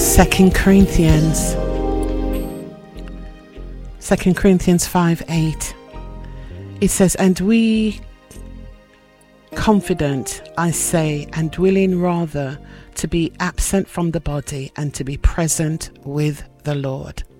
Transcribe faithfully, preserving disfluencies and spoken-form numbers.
Second Corinthians. Second Corinthians five eight. It says, and we confident, I say, and willing rather to be absent from the body and to be present with the Lord.